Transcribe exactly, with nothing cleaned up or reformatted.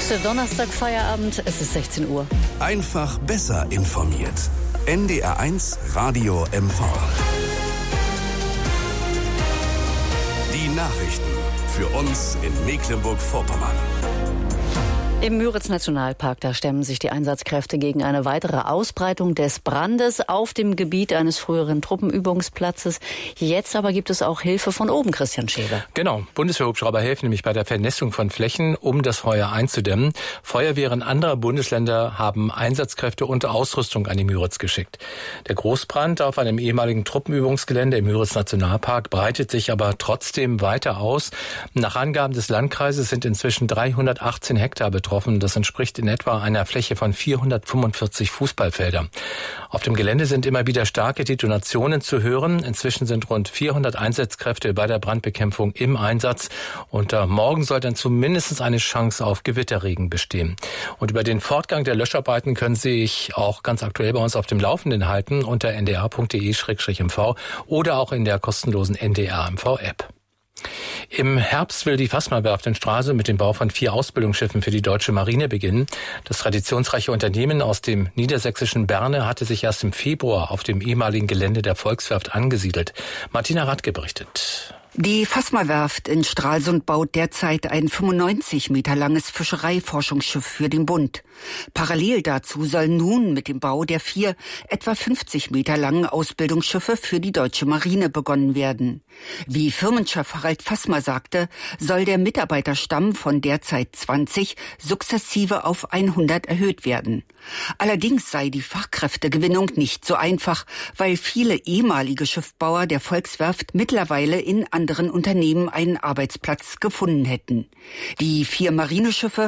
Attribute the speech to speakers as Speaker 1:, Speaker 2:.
Speaker 1: Donnerstag-Feierabend, es ist sechzehn Uhr.
Speaker 2: Einfach besser informiert. N D R eins Radio M V. Die Nachrichten für uns in Mecklenburg-Vorpommern.
Speaker 1: Im Müritz-Nationalpark, da stemmen sich die Einsatzkräfte gegen eine weitere Ausbreitung des Brandes auf dem Gebiet eines früheren Truppenübungsplatzes. Jetzt aber gibt es auch Hilfe von oben, Christian Scheele.
Speaker 3: Genau, Bundeswehrhubschrauber helfen nämlich bei der Vernässung von Flächen, um das Feuer einzudämmen. Feuerwehren anderer Bundesländer haben Einsatzkräfte und Ausrüstung an die Müritz geschickt. Der Großbrand auf einem ehemaligen Truppenübungsgelände im Müritz-Nationalpark breitet sich aber trotzdem weiter aus. Nach Angaben des Landkreises sind inzwischen dreihundertachtzehn Hektar betroffen. Das entspricht in etwa einer Fläche von vierhundertfünfundvierzig Fußballfeldern. Auf dem Gelände sind immer wieder starke Detonationen zu hören. Inzwischen sind rund vierhundert Einsatzkräfte bei der Brandbekämpfung im Einsatz. Und äh, morgen soll dann zumindest eine Chance auf Gewitterregen bestehen. Und über den Fortgang der Löscharbeiten können Sie sich auch ganz aktuell bei uns auf dem Laufenden halten unter n d r punkt d e slash m v oder auch in der kostenlosen N D R M V-App. Im Herbst will die Fasma-Werft in Stralsund mit dem Bau von vier Ausbildungsschiffen für die deutsche Marine beginnen. Das traditionsreiche Unternehmen aus dem niedersächsischen Berne hatte sich erst im Februar auf dem ehemaligen Gelände der Volkswerft angesiedelt. Martina Radke berichtet.
Speaker 4: Die Fasma-Werft in Stralsund baut derzeit ein fünfundneunzig Meter langes Fischereiforschungsschiff für den Bund. Parallel dazu soll nun mit dem Bau der vier etwa fünfzig Meter langen Ausbildungsschiffe für die deutsche Marine begonnen werden. Wie Firmenchef Harald Fasma sagte, soll der Mitarbeiterstamm von derzeit zwanzig sukzessive auf hundert erhöht werden. Allerdings sei die Fachkräftegewinnung nicht so einfach, weil viele ehemalige Schiffbauer der Volkswerft mittlerweile in anderen Unternehmen einen Arbeitsplatz gefunden hätten. Die vier Marineschiffe